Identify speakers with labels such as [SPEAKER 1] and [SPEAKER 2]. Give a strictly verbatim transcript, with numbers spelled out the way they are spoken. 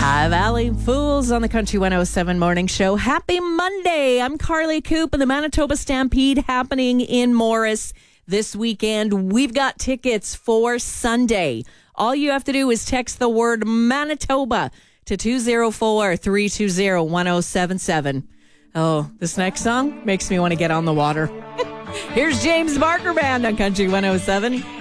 [SPEAKER 1] Valley Fools on the Country one oh seven Morning Show. Happy Monday. I'm Carly Coop, and the Manitoba Stampede happening in Morris this weekend. We've got tickets for Sunday. All you have to do is text the word Manitoba to two oh four, three two oh, one oh seven seven. Oh, this next song makes me want to get on the water. Here's James Barker Band on Country one oh seven.